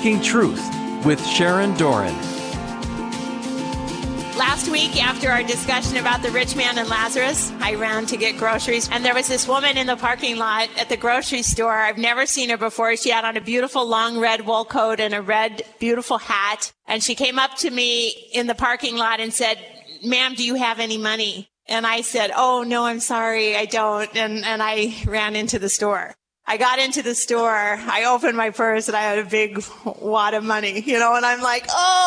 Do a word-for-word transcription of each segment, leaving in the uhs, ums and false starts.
Speaking Truth with Sharon Doran. Last week, after our discussion about the rich man and Lazarus, I ran to get groceries, and there was this woman in the parking lot at the grocery store. I've never seen her before. She had on a beautiful long red wool coat and a red, beautiful hat, and she came up to me in the parking lot and said, "Ma'am, do you have any money?" And I said, "Oh, no, I'm sorry, I don't," and, and I ran into the store. I got into the store, I opened my purse, and I had a big wad of money, you know, and I'm like,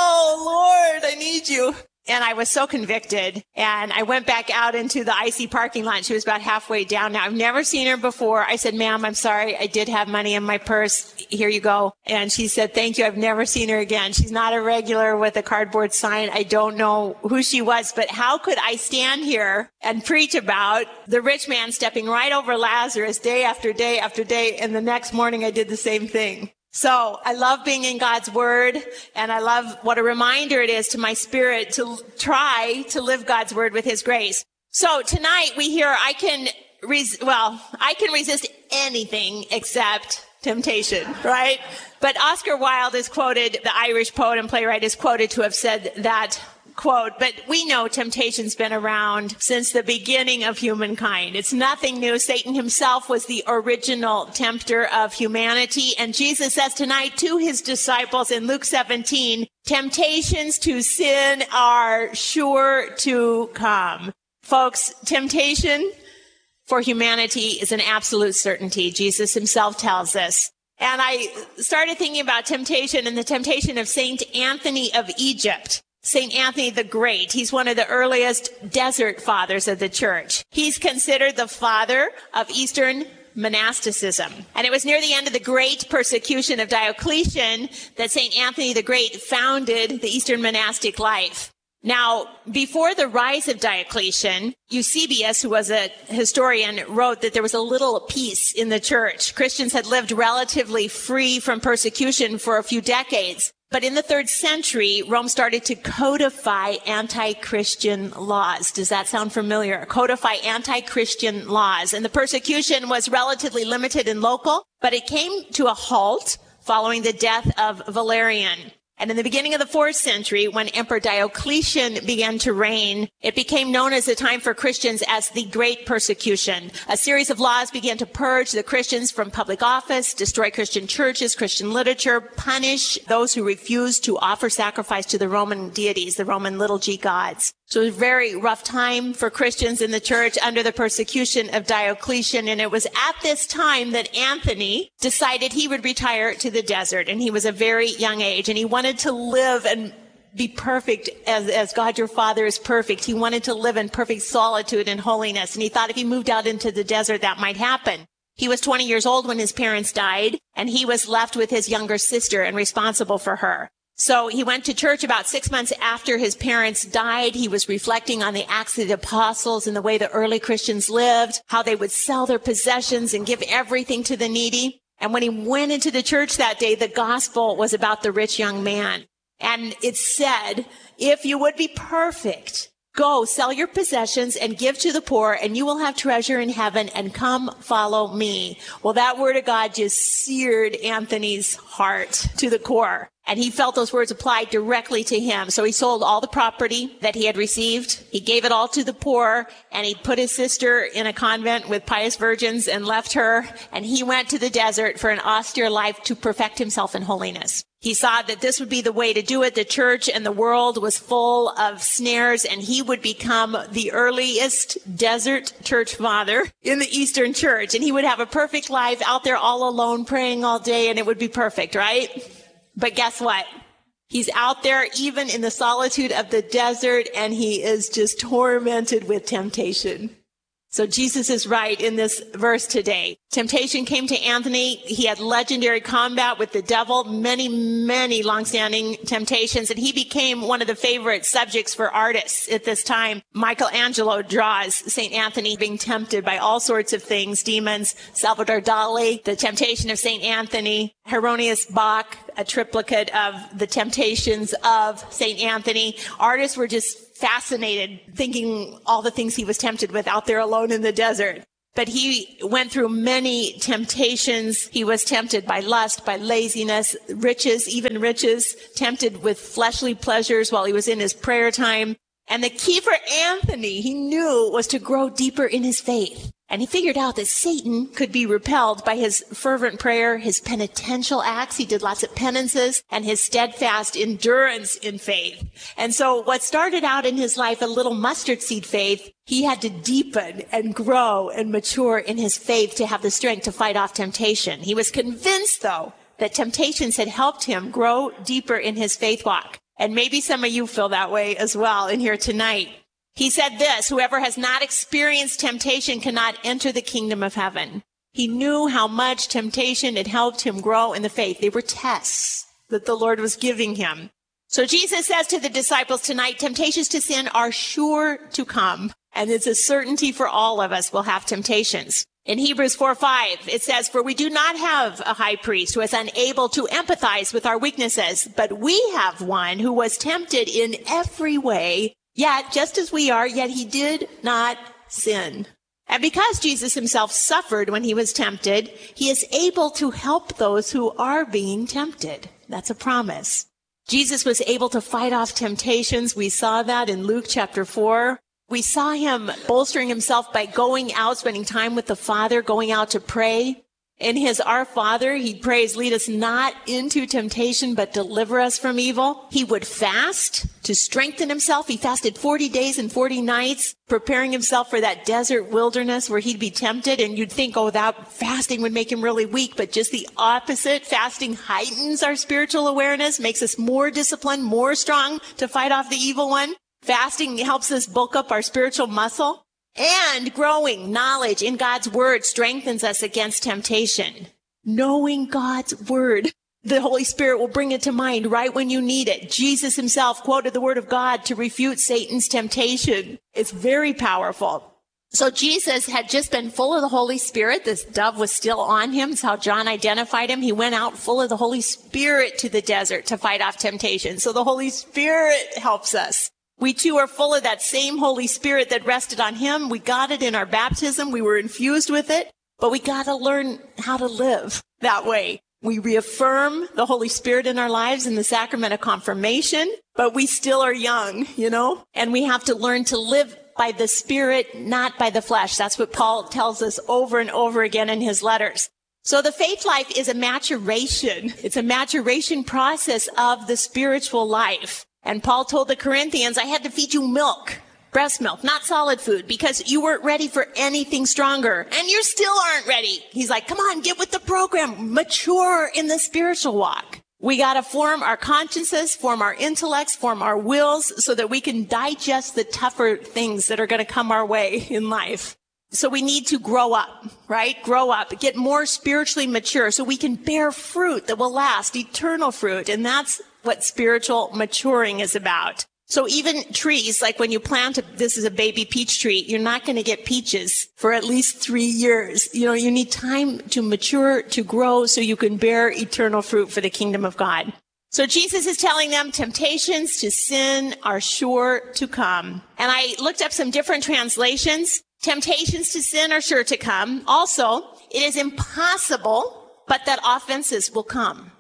"Oh, Lord, I need you." And I was so convicted, and I went back out into the icy parking lot. She was about halfway down now. I've never seen her before. I said, "Ma'am, I'm sorry. I did have money in my purse. Here you go." And she said, "Thank you. I've never seen her again." She's not a regular with a cardboard sign. I don't know who she was, but how could I stand here and preach about the rich man stepping right over Lazarus day after day after day, and the next morning I did the same thing? So I love being in God's word, and I love what a reminder it is to my spirit to try to live God's word with his grace. So tonight we hear I can, res- well, I can resist anything except temptation, right? But Oscar Wilde is quoted, the Irish poet and playwright is quoted to have said that quote, but we know temptation's been around since the beginning of humankind. It's nothing new. Satan himself was the original tempter of humanity. And Jesus says tonight to his disciples in Luke seventeen, temptations to sin are sure to come. Folks, temptation for humanity is an absolute certainty. Jesus himself tells us. And I started thinking about temptation and the temptation of Saint Anthony of Egypt. Saint Anthony the Great. He's one of the earliest desert fathers of the church. He's considered the father of Eastern monasticism. And it was near the end of the great persecution of Diocletian that Saint Anthony the Great founded the Eastern monastic life. Now, before the rise of Diocletian, Eusebius, who was a historian, wrote that there was a little peace in the church. Christians had lived relatively free from persecution for a few decades. But in the third century, Rome started to codify anti-Christian laws. Does that sound familiar? Codify anti-Christian laws. And the persecution was relatively limited and local, but it came to a halt following the death of Valerian. And in the beginning of the fourth century, when Emperor Diocletian began to reign, it became known as the time for Christians as the Great Persecution. A series of laws began to purge the Christians from public office, destroy Christian churches, Christian literature, punish those who refused to offer sacrifice to the Roman deities, the Roman little g gods. So it was a very rough time for Christians in the church under the persecution of Diocletian. And it was at this time that Anthony decided he would retire to the desert. And he was a very young age, and he wanted to live and be perfect as, as God your Father is perfect. He wanted to live in perfect solitude and holiness. And he thought if he moved out into the desert, that might happen. He was twenty years old when his parents died, and he was left with his younger sister and responsible for her. So he went to church about six months after his parents died. He was reflecting on the Acts of the Apostles and the way the early Christians lived, how they would sell their possessions and give everything to the needy. And when he went into the church that day, the gospel was about the rich young man. And it said, if you would be perfect, go sell your possessions and give to the poor, and you will have treasure in heaven, and come follow me. Well, that word of God just seared Anthony's heart to the core. And he felt those words applied directly to him. So he sold all the property that he had received. He gave it all to the poor, and he put his sister in a convent with pious virgins and left her. And he went to the desert for an austere life to perfect himself in holiness. He saw that this would be the way to do it. The church and the world was full of snares, and he would become the earliest desert church father in the Eastern church. And he would have a perfect life out there all alone praying all day, and it would be perfect, right? But guess what? He's out there even in the solitude of the desert, and he is just tormented with temptation. So Jesus is right in this verse today. Temptation came to Anthony. He had legendary combat with the devil, many, many longstanding temptations, and he became one of the favorite subjects for artists at this time. Michelangelo draws Saint Anthony being tempted by all sorts of things, demons. Salvador Dali, The Temptation of Saint Anthony. Hieronymus Bach, a triplicate of the temptations of Saint Anthony. Artists were just fascinated, thinking all the things he was tempted with out there alone in the desert. But he went through many temptations. He was tempted by lust, by laziness, riches, even riches, tempted with fleshly pleasures while he was in his prayer time. And the key for Anthony, he knew, was to grow deeper in his faith. And he figured out that Satan could be repelled by his fervent prayer, his penitential acts. He did lots of penances, and his steadfast endurance in faith. And so what started out in his life, a little mustard seed faith, he had to deepen and grow and mature in his faith to have the strength to fight off temptation. He was convinced, though, that temptations had helped him grow deeper in his faith walk. And maybe some of you feel that way as well in here tonight. He said this, whoever has not experienced temptation cannot enter the kingdom of heaven. He knew how much temptation had helped him grow in the faith. They were tests that the Lord was giving him. So Jesus says to the disciples tonight, temptations to sin are sure to come. And it's a certainty for all of us we'll have temptations. In Hebrews four five, it says, for we do not have a high priest who is unable to empathize with our weaknesses, but we have one who was tempted in every way, yet just as we are, yet he did not sin. And because Jesus himself suffered when he was tempted, he is able to help those who are being tempted. That's a promise. Jesus was able to fight off temptations. We saw that in Luke chapter four. We saw him bolstering himself by going out, spending time with the Father, going out to pray. In his Our Father, he prays, lead us not into temptation, but deliver us from evil. He would fast to strengthen himself. He fasted forty days and forty nights, preparing himself for that desert wilderness where he'd be tempted. And you'd think, oh, that fasting would make him really weak, but just the opposite. Fasting heightens our spiritual awareness, makes us more disciplined, more strong to fight off the evil one. Fasting helps us bulk up our spiritual muscle. And growing knowledge in God's word strengthens us against temptation. Knowing God's word, the Holy Spirit will bring it to mind right when you need it. Jesus himself quoted the word of God to refute Satan's temptation. It's very powerful. So Jesus had just been full of the Holy Spirit. This dove was still on him. That's how John identified him. He went out full of the Holy Spirit to the desert to fight off temptation. So the Holy Spirit helps us. We too are full of that same Holy Spirit that rested on him. We got it in our baptism. We were infused with it, but we got to learn how to live that way. We reaffirm the Holy Spirit in our lives in the sacrament of confirmation, but we still are young, you know, and we have to learn to live by the Spirit, not by the flesh. That's what Paul tells us over and over again in his letters. So the faith life is a maturation. It's a maturation process of the spiritual life. And Paul told the Corinthians, I had to feed you milk, breast milk, not solid food, because you weren't ready for anything stronger. And you still aren't ready. He's like, come on, get with the program. Mature in the spiritual walk. We got to form our consciences, form our intellects, form our wills so that we can digest the tougher things that are going to come our way in life. So we need to grow up, right? Grow up, get more spiritually mature so we can bear fruit that will last, eternal fruit. And that's what spiritual maturing is about. So even trees, like when you plant, a, this is a baby peach tree, you're not going to get peaches for at least three years. You know, you need time to mature, to grow, so you can bear eternal fruit for the kingdom of God. So Jesus is telling them temptations to sin are sure to come. And I looked up some different translations. Temptations to sin are sure to come. Also, it is impossible, but that offenses will come.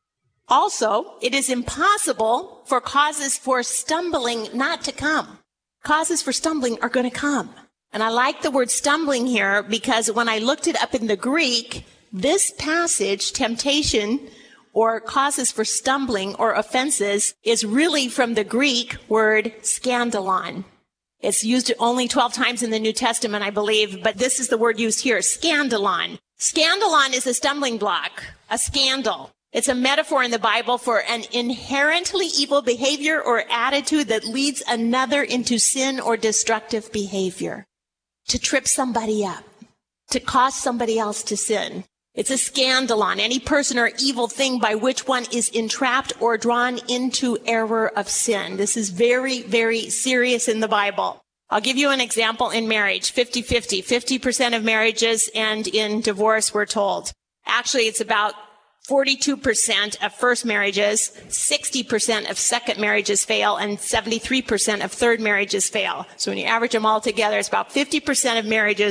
Also, it is impossible for causes for stumbling not to come. Causes for stumbling are going to come. And I like the word stumbling here because when I looked it up in the Greek, this passage, temptation or causes for stumbling or offenses, is really from the Greek word scandalon. It's used only twelve times in the New Testament, I believe, but this is the word used here, scandalon. Scandalon is a stumbling block, a scandal. It's a metaphor in the Bible for an inherently evil behavior or attitude that leads another into sin or destructive behavior. To trip somebody up, to cause somebody else to sin. It's a scandalon, any person or evil thing by which one is entrapped or drawn into error of sin. This is very, very serious in the Bible. I'll give you an example in marriage, fifty-fifty. fifty percent of marriages end in divorce, we're told. Actually, it's about forty-two percent of first marriages, sixty percent of second marriages fail, and seventy-three percent of third marriages fail. So when you average them all together, it's about fifty percent of marriages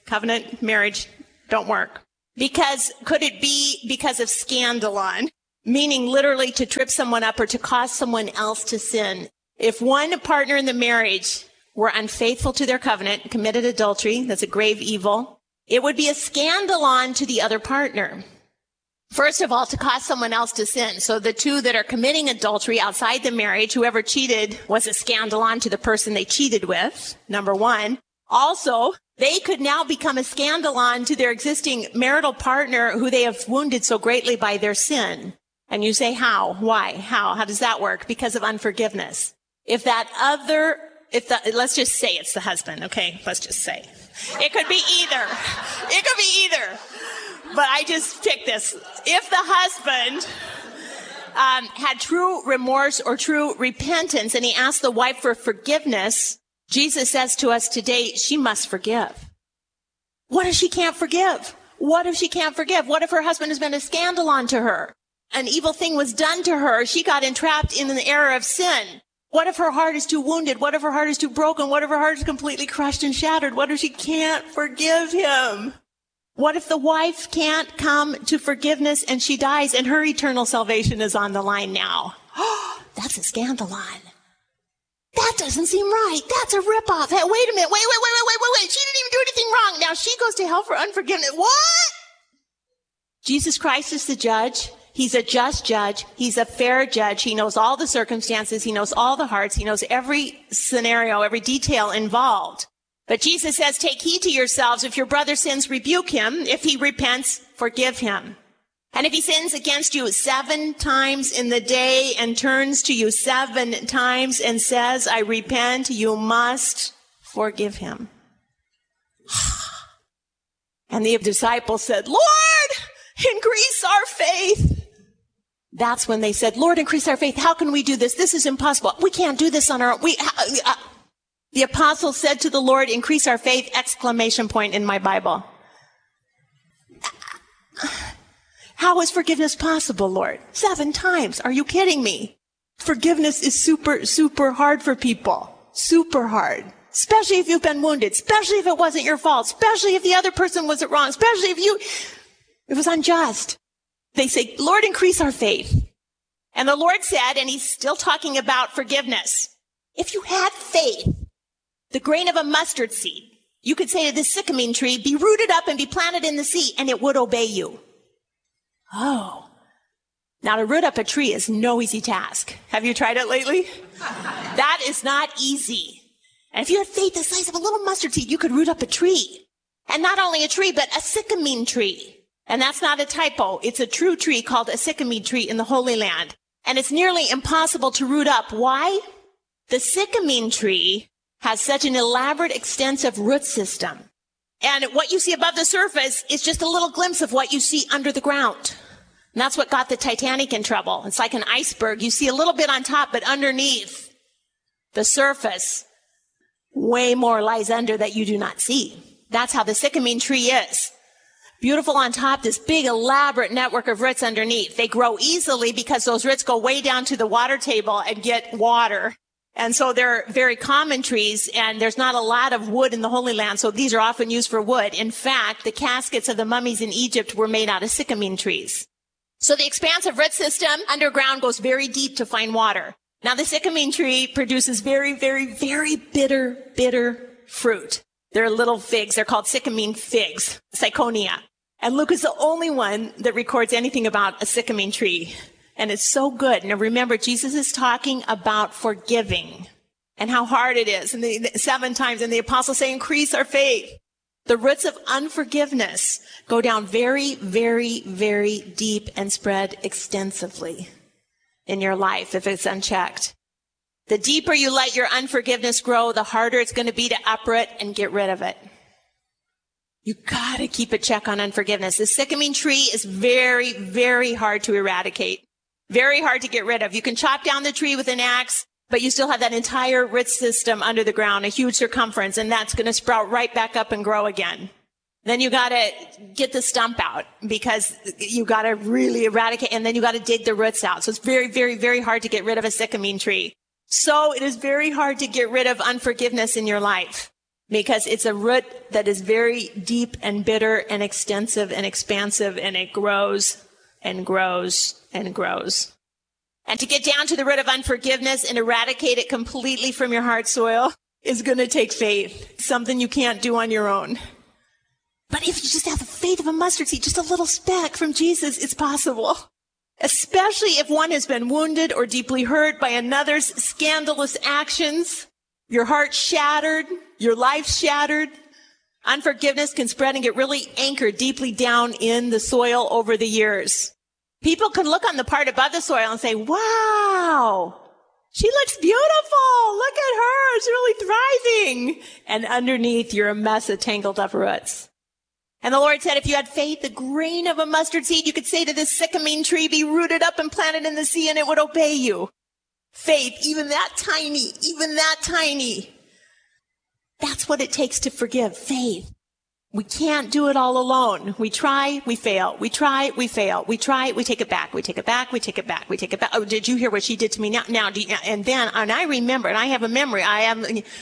Covenant marriage don't work. Because could it be because of scandalon, meaning literally to trip someone up or to cause someone else to sin? If one partner in the marriage were unfaithful to their covenant, committed adultery, that's a grave evil, it would be a scandalon to the other partner. First of all, to cause someone else to sin. So the two that are committing adultery outside the marriage, whoever cheated was a scandalon to the person they cheated with, number one. Also, they could now become a scandalon to their existing marital partner who they have wounded so greatly by their sin. And you say, how? Why? How? How does that work? Because of unforgiveness. If that other, if the, let's just say it's the husband, okay? Let's just say. It could be either. It could be either. But I just picked this. If the husband um, had true remorse or true repentance and he asked the wife for forgiveness, Jesus says to us today, she must forgive. What if she can't forgive? What if she can't forgive? What if her husband has been a scandalon to her? An evil thing was done to her. She got entrapped in the error of sin. What if her heart is too wounded? What if her heart is too broken? What if her heart is completely crushed and shattered? What if she can't forgive him? What if the wife can't come to forgiveness and she dies and her eternal salvation is on the line now? Oh, that's a scandalon. That doesn't seem right. That's a ripoff. Hey, wait a minute. Wait, wait, wait, wait, wait, wait, wait. She didn't even do anything wrong. Now she goes to hell for unforgiveness. What? Jesus Christ is the judge. He's a just judge. He's a fair judge. He knows all the circumstances. He knows all the hearts. He knows every scenario, every detail involved. But Jesus says, take heed to yourselves. If your brother sins, rebuke him. If he repents, forgive him. And if he sins against you seven times in the day and turns to you seven times and says, I repent, you must forgive him. And the disciples said, Lord, increase our faith. That's when they said, Lord, increase our faith. How can we do this? This is impossible. We can't do this on our own. We, uh, the apostle said to the Lord, increase our faith, exclamation point in my Bible. How is forgiveness possible, Lord? Seven times. Are you kidding me? Forgiveness is super, super hard for people. Super hard. Especially if you've been wounded. Especially if it wasn't your fault. Especially if the other person wasn't wrong. Especially if you, it was unjust. They say, Lord, increase our faith. And the Lord said, and he's still talking about forgiveness. If you had faith, the grain of a mustard seed, you could say to this sycamine tree, be rooted up and be planted in the sea, and it would obey you. Oh. Now to root up a tree is no easy task. Have you tried it lately? That is not easy. And if you had faith the size of a little mustard seed, you could root up a tree. And not only a tree, but a sycamine tree. And that's not a typo. It's a true tree called a sycamine tree in the Holy Land. And it's nearly impossible to root up. Why? The sycamine tree has such an elaborate, extensive root system. And what you see above the surface is just a little glimpse of what you see under the ground. And that's what got the Titanic in trouble. It's like an iceberg. You see a little bit on top, but underneath the surface, way more lies under that you do not see. That's how the sycamine tree is. Beautiful on top, this big elaborate network of roots underneath. They grow easily because those roots go way down to the water table and get water. And so they're very common trees, and there's not a lot of wood in the Holy Land, so these are often used for wood. In fact, the caskets of the mummies in Egypt were made out of sycamine trees. So the expansive root system underground goes very deep to find water. Now the sycamine tree produces very, very, very bitter, bitter fruit. They're little figs. They're called sycamine figs, Syconia. And Luke is the only one that records anything about a sycamine tree. And it's so good. Now remember, Jesus is talking about forgiving and how hard it is. And the, the seven times, and the apostles say, increase our faith. The roots of unforgiveness go down very, very, very deep and spread extensively in your life if it's unchecked. The deeper you let your unforgiveness grow, the harder it's going to be to uproot and get rid of it. You gotta keep a check on unforgiveness. The sycamine tree is very, very hard to eradicate. Very hard to get rid of. You can chop down the tree with an axe, but you still have that entire root system under the ground, a huge circumference, and that's going to sprout right back up and grow again. Then you got to get the stump out because you got to really eradicate, and then you got to dig the roots out. So it's very, very, very hard to get rid of a sycamine tree. So it is very hard to get rid of unforgiveness in your life. because it's a root that is very deep and bitter and extensive and expansive, and it grows and grows and grows. And to get down to the root of unforgiveness and eradicate it completely from your heart soil is going to take faith, something you can't do on your own. But if you just have the faith of a mustard seed, just a little speck from Jesus, it's possible. Especially if one has been wounded or deeply hurt by another's scandalous actions, your heart shattered, your life shattered. Unforgiveness can spread and get really anchored deeply down in the soil over the years. People can look on the part above the soil and say, wow, she looks beautiful. Look at her. She's really thriving. And underneath, you're a mess of tangled up roots. And the Lord said, if you had faith, the grain of a mustard seed, you could say to this sycamine tree, be rooted up and planted in the sea, and it would obey you. Faith, even that tiny, even that tiny. That's what it takes to forgive, faith. We can't do it all alone. We try, we fail. We try, we fail. We try, we take it back. We take it back, we take it back. We take it back. Oh, did you hear what she did to me now? Now, do you, and then, and I remember, and I have a memory. I am.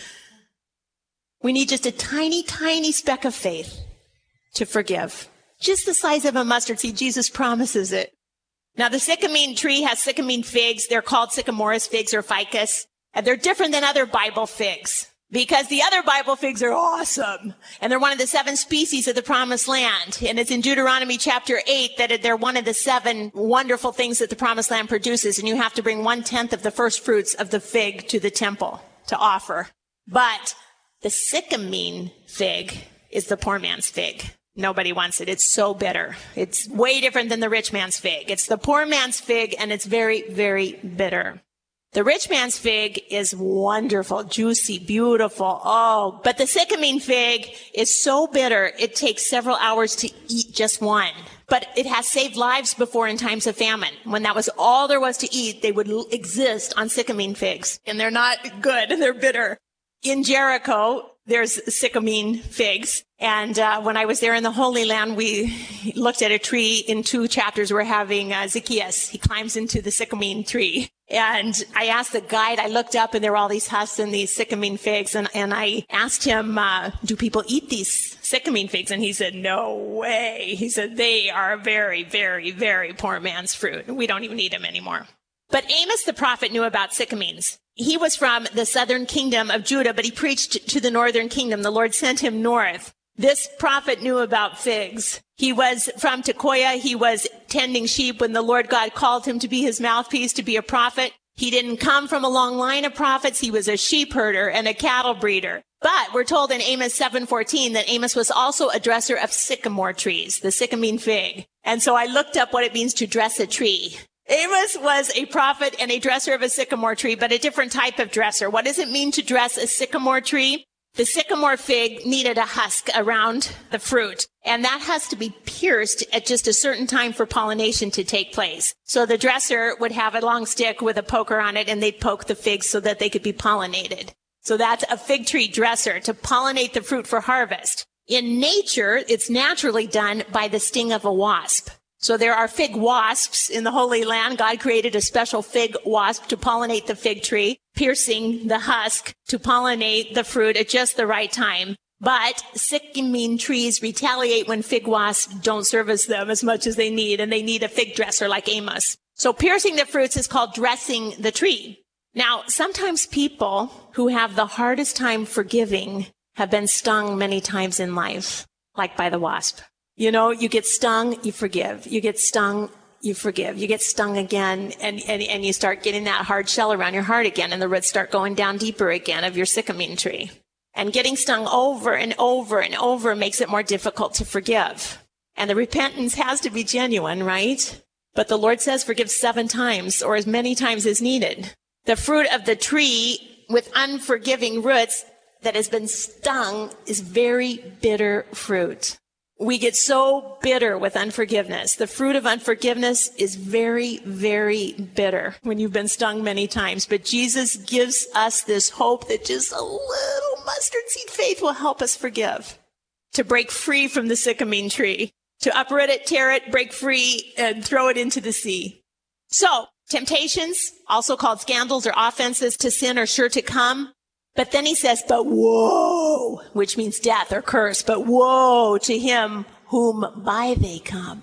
We need just a tiny, tiny speck of faith to forgive. Just the size of a mustard seed. Jesus promises it. Now, the sycamine tree has sycamine figs. They're called sycamorous figs or ficus. And they're different than other Bible figs because the other Bible figs are awesome. And they're one of the seven species of the promised land. And it's in Deuteronomy chapter eight that they're one of the seven wonderful things that the promised land produces. And you have to bring one tenth of the first fruits of the fig to the temple to offer. But the sycamine fig is the poor man's fig. Nobody wants it. It's so bitter. It's way different than the rich man's fig. It's the poor man's fig, and it's very, very bitter. The rich man's fig is wonderful, juicy, beautiful. Oh, but the sycamine fig is so bitter, it takes several hours to eat just one. But it has saved lives before in times of famine. When that was all there was to eat, they would exist on sycamine figs. And they're not good, and they're bitter. In Jericho, there's sycamine figs. And uh, when I was there in the Holy Land, we looked at a tree. In two chapters, we're having uh, Zacchaeus. He climbs into the sycamine tree. And I asked the guide, I looked up and there were all these husks and these sycamine figs. And, and I asked him, uh, do people eat these sycamine figs? And he said, no way. He said, they are very, very, very poor man's fruit. We don't even eat them anymore. But Amos the prophet knew about sycamines. He was from the southern kingdom of Judah, but he preached to the northern kingdom. The Lord sent him north. This prophet knew about figs. He was from Tekoa. He was tending sheep when the Lord God called him to be his mouthpiece, to be a prophet. He didn't come from a long line of prophets. He was a sheep herder and a cattle breeder. But we're told in Amos seven fourteen that Amos was also a dresser of sycamore trees, the sycamine fig. And so I looked up what it means to dress a tree. Amos was a prophet and a dresser of a sycamore tree, but a different type of dresser. What does it mean to dress a sycamore tree? The sycamore fig needed a husk around the fruit, and that has to be pierced at just a certain time for pollination to take place. So the dresser would have a long stick with a poker on it, and they'd poke the figs so that they could be pollinated. So that's a fig tree dresser, to pollinate the fruit for harvest. In nature, it's naturally done by the sting of a wasp. So there are fig wasps in the Holy Land. God created a special fig wasp to pollinate the fig tree, piercing the husk to pollinate the fruit at just the right time. But sycamine trees retaliate when fig wasps don't service them as much as they need, and they need a fig dresser like Amos. So piercing the fruits is called dressing the tree. Now, sometimes people who have the hardest time forgiving have been stung many times in life, like by the wasp. You know, you get stung, you forgive. You get stung, you forgive. You get stung again, and, and, and you start getting that hard shell around your heart again, and the roots start going down deeper again of your sycamine tree. And getting stung over and over and over makes it more difficult to forgive. And the repentance has to be genuine, right? But the Lord says forgive seven times, or as many times as needed. The fruit of the tree with unforgiving roots that has been stung is very bitter fruit. We get so bitter with unforgiveness. The fruit of unforgiveness is very, very bitter when you've been stung many times. But Jesus gives us this hope that just a little mustard seed faith will help us forgive, to break free from the sycamine tree, to uproot it, tear it, break free, and throw it into the sea. So, temptations, also called scandals or offenses to sin, are sure to come. But then he says, but woe, which means death or curse, but woe to him whom by they come.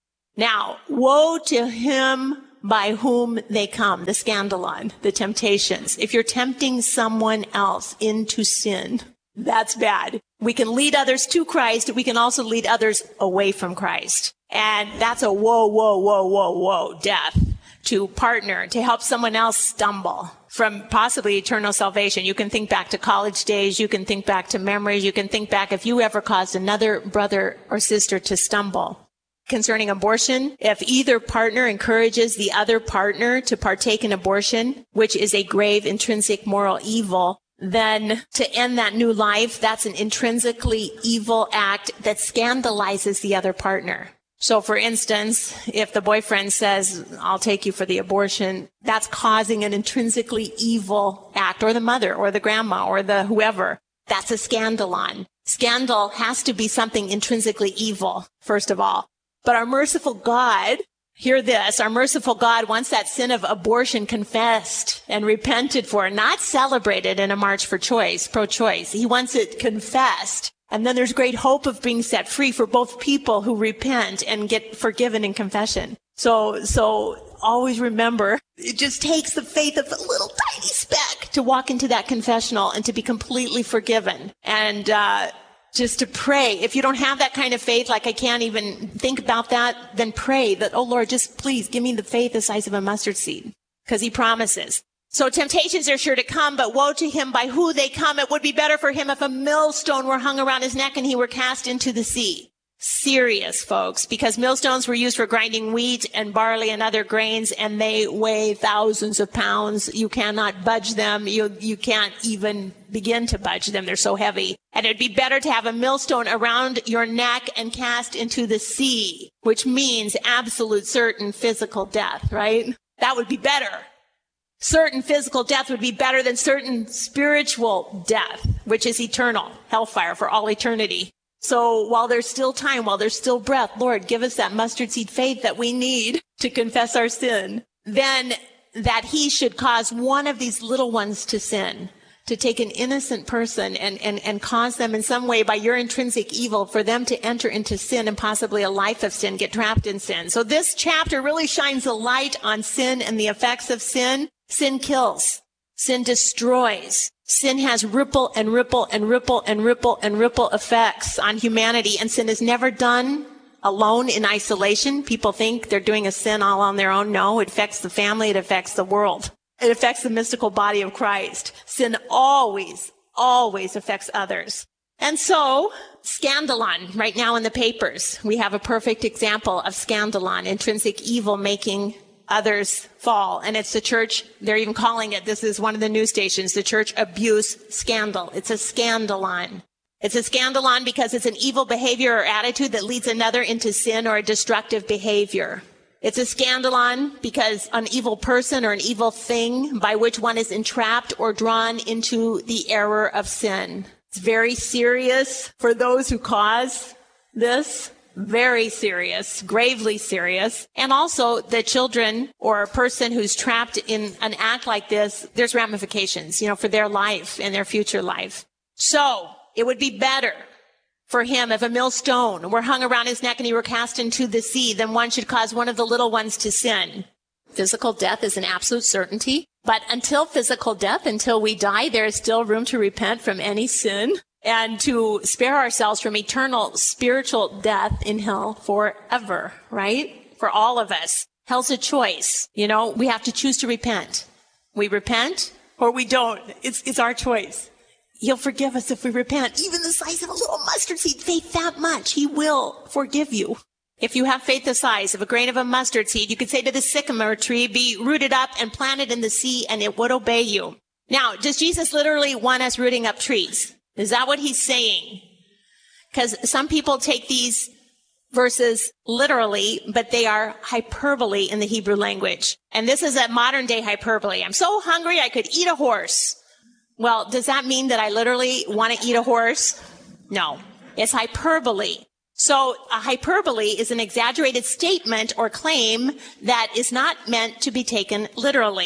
Now, woe to him by whom they come, the scandalon, the temptations. If you're tempting someone else into sin, that's bad. We can lead others to Christ. We can also lead others away from Christ. And that's a whoa, whoa, whoa, whoa, whoa, death. To partner, to help someone else stumble from possibly eternal salvation. You can think back to college days. You can think back to memories. You can think back if you ever caused another brother or sister to stumble. Concerning abortion, if either partner encourages the other partner to partake in abortion, which is a grave intrinsic moral evil, then to end that new life, that's an intrinsically evil act that scandalizes the other partner. So, for instance, if the boyfriend says, I'll take you for the abortion, that's causing an intrinsically evil act, or the mother, or the grandma, or the whoever. That's a scandalon. Scandal has to be something intrinsically evil, first of all. But our merciful God, hear this, our merciful God wants that sin of abortion confessed and repented for, not celebrated in a march for choice, pro-choice. He wants it confessed. And then there's great hope of being set free for both people who repent and get forgiven in confession. So, so always remember, it just takes the faith of a little tiny speck to walk into that confessional and to be completely forgiven. And, uh, just to pray. If you don't have that kind of faith, like I can't even think about that, then pray that, oh Lord, just please give me the faith the size of a mustard seed, because he promises. So temptations are sure to come, but woe to him by who they come. It would be better for him if a millstone were hung around his neck and he were cast into the sea. Serious, folks, because millstones were used for grinding wheat and barley and other grains, and they weigh thousands of pounds. You cannot budge them. You, you can't even begin to budge them. They're so heavy. And it'd be better to have a millstone around your neck and cast into the sea, which means absolute certain physical death, right? That would be better. Certain physical death would be better than certain spiritual death, which is eternal, hellfire for all eternity. So while there's still time, while there's still breath, Lord, give us that mustard seed faith that we need to confess our sin. Then that he should cause one of these little ones to sin, to take an innocent person and, and, and cause them in some way by your intrinsic evil for them to enter into sin and possibly a life of sin, get trapped in sin. So this chapter really shines a light on sin and the effects of sin. Sin kills. Sin destroys. Sin has ripple and ripple and ripple and ripple and ripple effects on humanity. And sin is never done alone in isolation. People think they're doing a sin all on their own. No, it affects the family. It affects the world. It affects the mystical body of Christ. Sin always, always affects others. And so, scandalon, right now in the papers, we have a perfect example of scandalon, intrinsic evil making others fall. And it's the church, they're even calling it, this is one of the news stations, the church abuse scandal. It's a scandalon. It's a scandalon because it's an evil behavior or attitude that leads another into sin or a destructive behavior. It's a scandalon because an evil person or an evil thing by which one is entrapped or drawn into the error of sin. It's very serious for those who cause this. Very serious, gravely serious. And also the children or a person who's trapped in an act like this, there's ramifications, you know, for their life and their future life. So it would be better for him if a millstone were hung around his neck and he were cast into the sea than one should cause one of the little ones to sin. Physical death is an absolute certainty. But until physical death, until we die, there is still room to repent from any sin and to spare ourselves from eternal spiritual death in hell forever, right? For all of us. Hell's a choice. You know, we have to choose to repent. We repent or we don't. It's, it's our choice. He'll forgive us if we repent. Even the size of a little mustard seed, faith that much, he will forgive you. If you have faith the size of a grain of a mustard seed, you could say to the sycamore tree, be rooted up and planted in the sea, and it would obey you. Now, does Jesus literally want us rooting up trees? Is that what he's saying? Because some people take these verses literally, but they are hyperbole in the Hebrew language. And this is a modern day hyperbole. I'm so hungry I could eat a horse. Well, does that mean that I literally want to eat a horse? No, it's hyperbole. So a hyperbole is an exaggerated statement or claim that is not meant to be taken literally.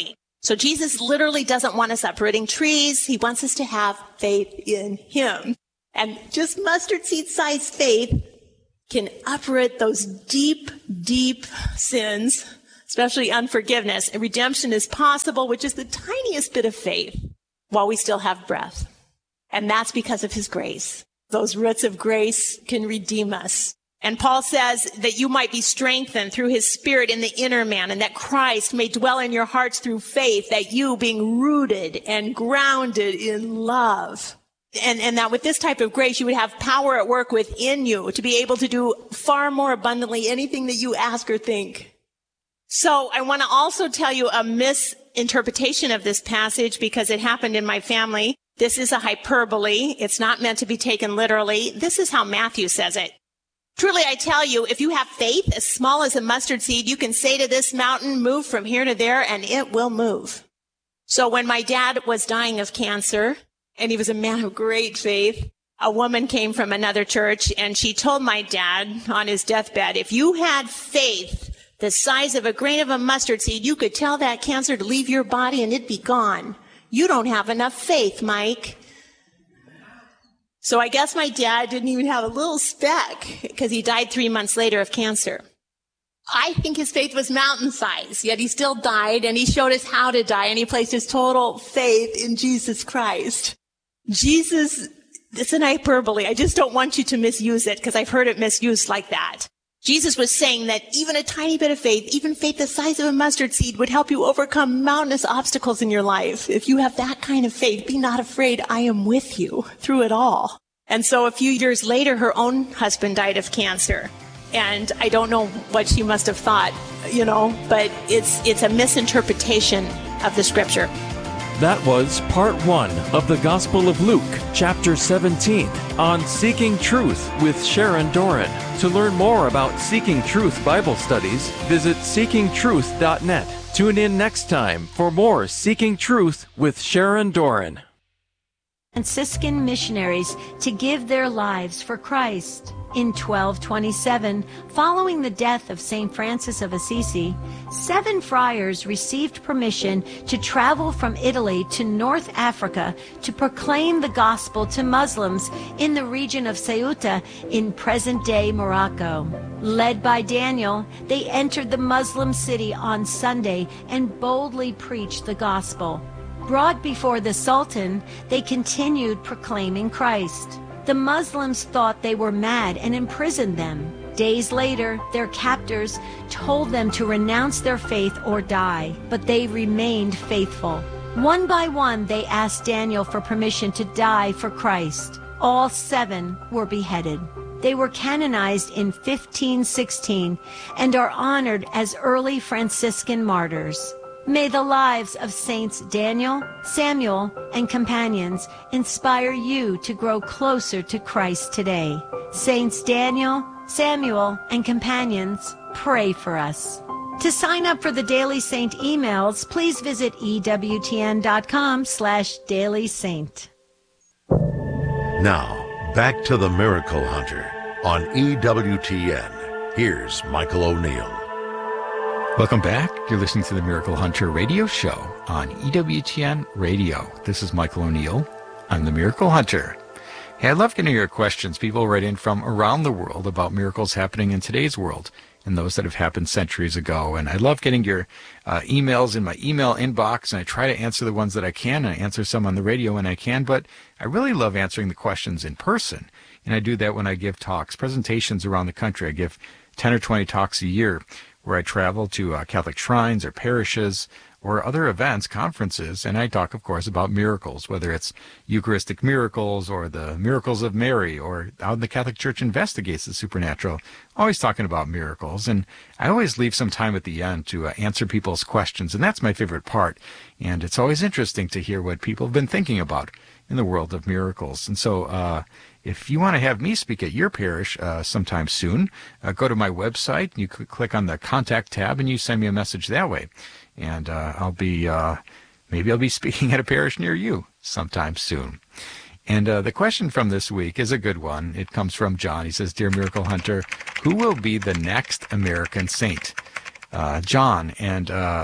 So Jesus literally doesn't want us uprooting trees. He wants us to have faith in him. And just mustard seed sized faith can uproot those deep, deep sins, especially unforgiveness. And redemption is possible with just the tiniest bit of faith while we still have breath. And that's because of his grace. Those roots of grace can redeem us. And Paul says that you might be strengthened through his Spirit in the inner man, and that Christ may dwell in your hearts through faith, that you being rooted and grounded in love. And, and that with this type of grace, you would have power at work within you to be able to do far more abundantly anything that you ask or think. So I want to also tell you a misinterpretation of this passage because it happened in my family. This is a hyperbole. It's not meant to be taken literally. This is how Matthew says it. Truly, I tell you, if you have faith as small as a mustard seed, you can say to this mountain, move from here to there, and it will move. So when my dad was dying of cancer, and he was a man of great faith, a woman came from another church, and she told my dad on his deathbed, if you had faith the size of a grain of a mustard seed, you could tell that cancer to leave your body and it'd be gone. You don't have enough faith, Mike. So I guess my dad didn't even have a little speck because he died three months later of cancer. I think his faith was mountain-sized, yet he still died, and he showed us how to die, and he placed his total faith in Jesus Christ. Jesus, it's an hyperbole. I just don't want you to misuse it because I've heard it misused like that. Jesus was saying that even a tiny bit of faith, even faith the size of a mustard seed, would help you overcome mountainous obstacles in your life. If you have that kind of faith, be not afraid. I am with you through it all. And so a few years later, her own husband died of cancer. And I don't know what she must have thought, you know, but it's it's a misinterpretation of the scripture. That was part one of the Gospel of Luke, chapter seventeen, on Seeking Truth with Sharon Doran. To learn more about Seeking Truth Bible studies, visit seeking truth dot net. Tune in next time for more Seeking Truth with Sharon Doran. Franciscan missionaries to give their lives for Christ. In twelve twenty-seven, following the death of Saint Francis of Assisi, seven friars received permission to travel from Italy to North Africa to proclaim the gospel to Muslims in the region of Ceuta in present-day Morocco. Led by Daniel, they entered the Muslim city on Sunday and boldly preached the gospel. Brought before the Sultan, they continued proclaiming Christ. The Muslims thought they were mad and imprisoned them. Days later, their captors told them to renounce their faith or die, but they remained faithful. One by one, they asked Daniel for permission to die for Christ. All seven were beheaded. They were canonized in fifteen sixteen and are honored as early Franciscan martyrs. May the lives of Saints Daniel, Samuel, and companions inspire you to grow closer to Christ today. Saints Daniel, Samuel, and companions, pray for us. To sign up for the Daily Saint emails, please visit ewtn.com slash Daily Saint. Now, back to the Miracle Hunter on E W T N. Here's Michael O'Neill. Welcome back. You're listening to the Miracle Hunter radio show on E W T N Radio. This is Michael O'Neill. I'm the Miracle Hunter. Hey, I love getting your questions. People write in from around the world about miracles happening in today's world and those that have happened centuries ago. And I love getting your uh, emails in my email inbox, and I try to answer the ones that I can. I answer some on the radio when I can, but I really love answering the questions in person. And I do that when I give talks, presentations around the country. I give ten or twenty talks a year, where I travel to uh, Catholic shrines or parishes or other events, conferences, and I talk, of course, about miracles, whether it's Eucharistic miracles or the miracles of Mary or how the Catholic Church investigates the supernatural. Always talking about miracles, and I always leave some time at the end to uh, answer people's questions, and that's my favorite part. And it's always interesting to hear what people have been thinking about in the world of miracles. And so, uh, if you want to have me speak at your parish uh, sometime soon, uh, go to my website, you cl- click on the contact tab, and you send me a message that way. And uh, I'll be, uh, maybe I'll be speaking at a parish near you sometime soon. And uh, the question from this week is a good one. It comes from John. He says, Dear Miracle Hunter, who will be the next American saint? Uh, John, and uh,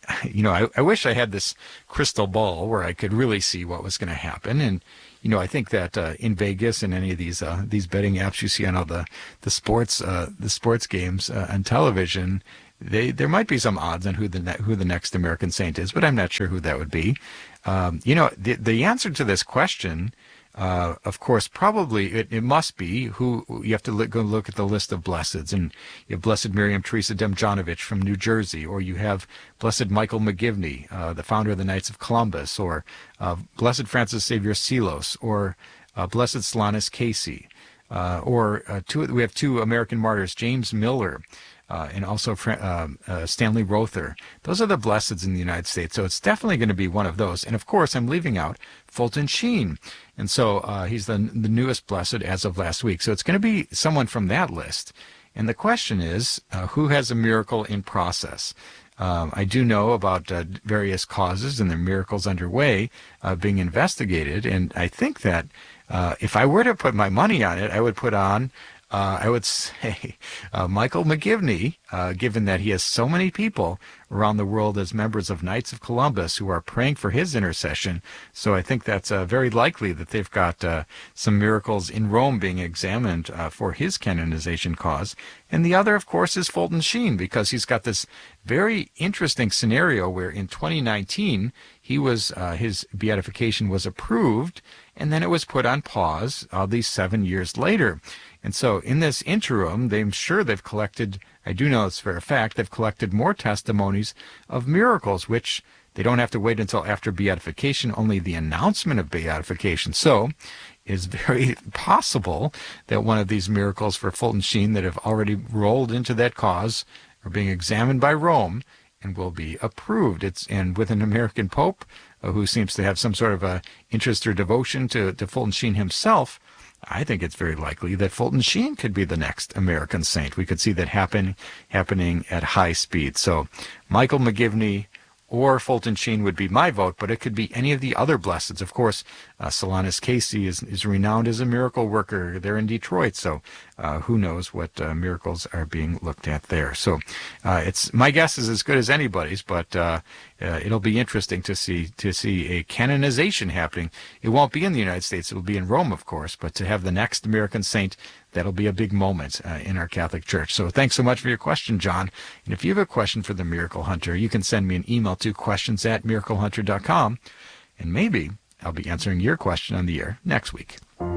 you know, I, I wish I had this crystal ball where I could really see what was going to happen. And, you know, I think that uh, in Vegas and any of these uh, these betting apps you see on all the the sports uh, the sports games uh, on television, they there might be some odds on who the ne- who the next American saint is, but I'm not sure who that would be. Um, you know, the the answer to this question, uh, of course, probably it, it must be who you have to look, go look at the list of blesseds, and you have Blessed Miriam Teresa Demjanovich from New Jersey, or you have Blessed Michael McGivney, uh, the founder of the Knights of Columbus, or uh, Blessed Francis Xavier Sealos, or uh, Blessed Solanus Casey, uh, or uh, two. We have two American martyrs, James Miller. Uh, and also uh, uh, Stanley Rother. Those are the blesseds in the United States, so it's definitely going to be one of those. And of course, I'm leaving out Fulton Sheen, and so uh, he's the the newest blessed as of last week. So it's going to be someone from that list. And the question is, uh, who has a miracle in process? Um, I do know about uh, various causes and their miracles underway uh, being investigated, and I think that uh, if I were to put my money on it, I would put on Uh, I would say uh, Michael McGivney, uh, given that he has so many people around the world as members of Knights of Columbus who are praying for his intercession. So I think that's uh, very likely that they've got uh, some miracles in Rome being examined uh, for his canonization cause. And the other, of course, is Fulton Sheen, because he's got this very interesting scenario where in twenty nineteen he was uh, his beatification was approved, and then it was put on pause all these seven years later. And so in this interim, I'm sure they've collected, I do know it's for a fact, they've collected more testimonies of miracles, which they don't have to wait until after beatification, only the announcement of beatification. So it's very possible that one of these miracles for Fulton Sheen that have already rolled into that cause are being examined by Rome and will be approved. It's and with an American Pope uh, who seems to have some sort of a interest or devotion to, to Fulton Sheen himself, I think it's very likely that Fulton Sheen could be the next American saint. We could see that happen happening at high speed. So Michael McGivney or Fulton Sheen would be my vote, but it could be any of the other blesseds. Of course, uh, Solanus Casey is, is renowned as a miracle worker there in Detroit, so uh, who knows what uh, miracles are being looked at there. So uh, it's my guess is as good as anybody's, but uh, uh, it'll be interesting to see to see a canonization happening. It won't be in the United States; it'll be in Rome, of course, but to have the next American saint, that'll be a big moment uh, in our Catholic Church. So thanks so much for your question, John. And if you have a question for the Miracle Hunter, you can send me an email to questions at miracle hunter dot com, and maybe I'll be answering your question on the air next week.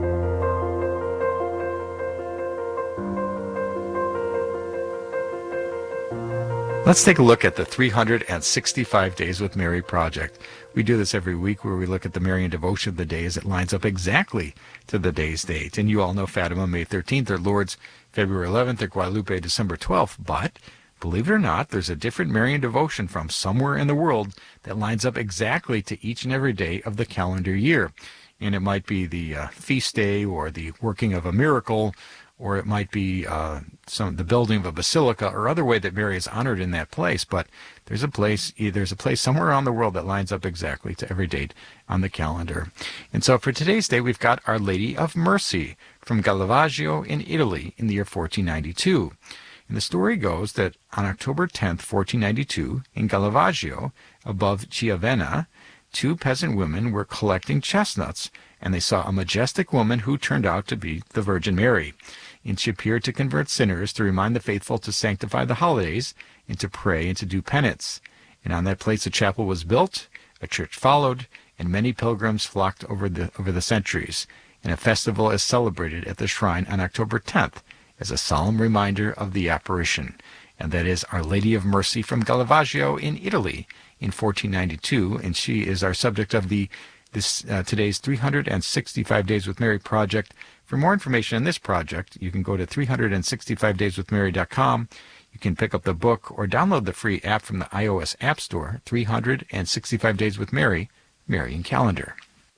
Let's take a look at the three hundred sixty-five Days with Mary project. We do this every week where we look at the Marian devotion of the day as it lines up exactly to the day's date. And you all know Fatima, May thirteenth, or Lourdes, February eleventh, or Guadalupe, December twelfth. But, believe it or not, there's a different Marian devotion from somewhere in the world that lines up exactly to each and every day of the calendar year. And it might be the uh, feast day or the working of a miracle, or it might be uh, some the building of a basilica or other way that Mary is honored in that place. But there's a place there's a place somewhere around the world that lines up exactly to every date on the calendar. And so for today's day, we've got Our Lady of Mercy from Galvagio in Italy in the year fourteen ninety-two. And the story goes that on October tenth, fourteen ninety-two, in Galvagio, above Chiavenna, two peasant women were collecting chestnuts, and they saw a majestic woman who turned out to be the Virgin Mary. And she appeared to convert sinners, to remind the faithful to sanctify the holidays, and to pray and to do penance. And on that place a chapel was built, a church followed, and many pilgrims flocked over the over the centuries. And a festival is celebrated at the shrine on October tenth as a solemn reminder of the apparition. And that is Our Lady of Mercy from Galvagio in Italy in fourteen ninety-two. And she is our subject of the this uh, today's three hundred sixty-five Days with Mary project. For more information on this project, you can go to three hundred sixty-five days with mary dot com. You can pick up the book or download the free app from the iOS App Store, three hundred sixty-five Days with Mary, Marian Calendar.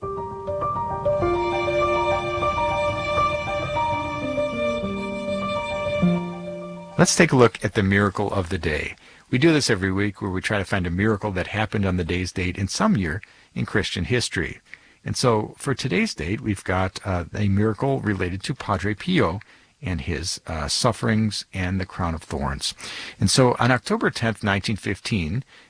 Let's take a look at the miracle of the day. We do this every week where we try to find a miracle that happened on the day's date in some year in Christian history. And so for today's date, we've got uh, a miracle related to Padre Pio and his uh, sufferings and the crown of thorns. And so on October tenth, nineteen fifteen,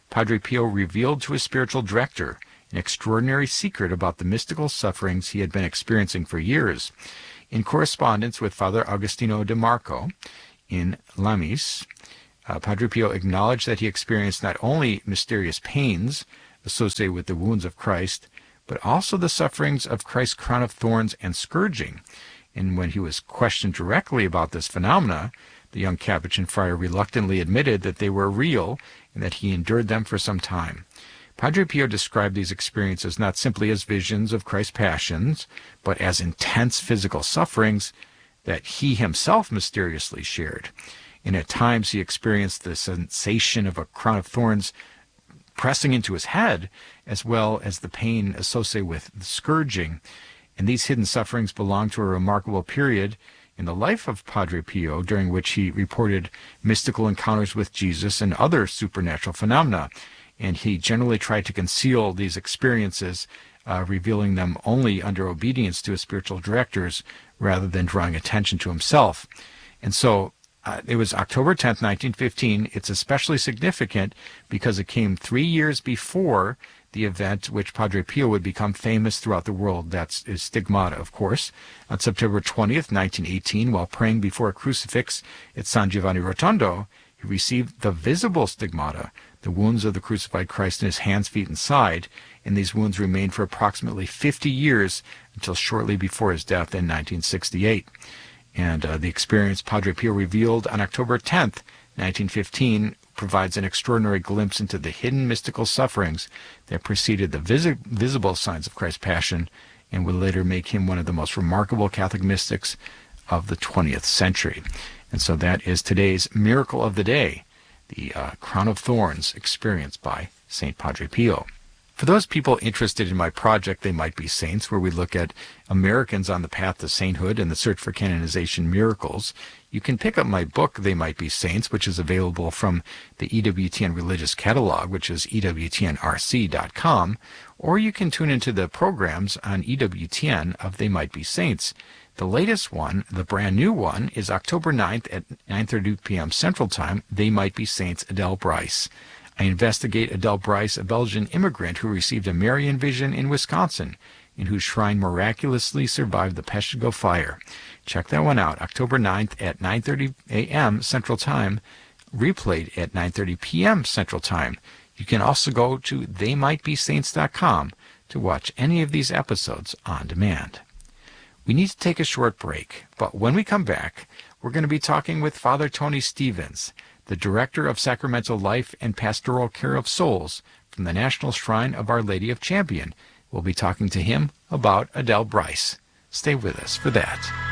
Padre Pio revealed to his spiritual director an extraordinary secret about the mystical sufferings he had been experiencing for years. In correspondence with Father Agostino de Marco in Lamis, uh, Padre Pio acknowledged that he experienced not only mysterious pains associated with the wounds of Christ, but also the sufferings of Christ's crown of thorns and scourging. And when he was questioned directly about this phenomena, the young Capuchin friar reluctantly admitted that they were real and that he endured them for some time. Padre Pio described these experiences not simply as visions of Christ's passions, but as intense physical sufferings that he himself mysteriously shared. And at times he experienced the sensation of a crown of thorns pressing into his head, as well as the pain associated with the scourging. And these hidden sufferings belong to a remarkable period in the life of Padre Pio, during which he reported mystical encounters with Jesus and other supernatural phenomena. And he generally tried to conceal these experiences, uh, revealing them only under obedience to his spiritual directors, rather than drawing attention to himself. And so uh, it was October tenth, nineteen fifteen. It's especially significant because it came three years before the event which Padre Pio would become famous throughout the world. That's his stigmata, of course. On September twentieth, nineteen eighteen, while praying before a crucifix at San Giovanni Rotondo, he received the visible stigmata, the wounds of the crucified Christ in his hands, feet, and side, and these wounds remained for approximately fifty years until shortly before his death in nineteen sixty-eight. And uh, the experience Padre Pio revealed on October tenth, nineteen fifteen, provides an extraordinary glimpse into the hidden mystical sufferings that preceded the visi- visible signs of Christ's passion and would later make him one of the most remarkable Catholic mystics of the twentieth century. And so that is today's Miracle of the Day, the uh, crown of thorns experienced by Saint Padre Pio. For those people interested in my project, They Might Be Saints, where we look at Americans on the path to sainthood and the search for canonization miracles, you can pick up my book, They Might Be Saints, which is available from the E W T N Religious Catalog, which is E W T N R C dot com, or you can tune into the programs on E W T N of They Might Be Saints. The latest one, the brand new one, is October ninth at nine thirty p.m. Central Time, They Might Be Saints, Adele Bryce. I investigate Adele Bryce, a Belgian immigrant who received a Marian vision in Wisconsin, and whose shrine miraculously survived the Peshtigo fire. Check that one out, October ninth at nine thirty a.m. Central Time, replayed at nine thirty p.m. Central Time. You can also go to they might be saints dot com to watch any of these episodes on demand. We need to take a short break, but when we come back, we're going to be talking with Father Tony Stevens, the Director of Sacramental Life and Pastoral Care of Souls from the National Shrine of Our Lady of Champion. We'll be talking to him about Adele Bryce. Stay with us for that.